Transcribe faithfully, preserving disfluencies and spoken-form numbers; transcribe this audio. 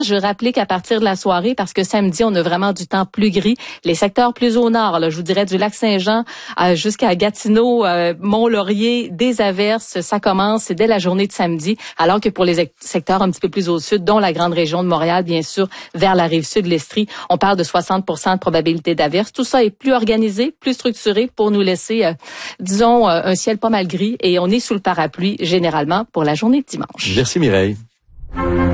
Je rappelais qu'à partir de la soirée, parce que samedi, on a vraiment du temps plus gris, les secteurs plus au nord, là, je vous dirais du Lac-Saint-Jean euh, jusqu'à Gatineau, euh, Mont-Laurier, des averses, ça commence, c'est dès la journée de samedi, alors que pour les secteurs un petit peu plus au sud, dont la grande région de Montréal, bien sûr, vers la rive sud, l'Estrie, on parle de soixante pour cent de probabilité d'averse. Tout ça est plus organisé, plus structuré pour nous laisser, euh, disons, euh, un ciel pas mal gris et on est sous le parapluie généralement pour la journée de dimanche. Merci Mireille.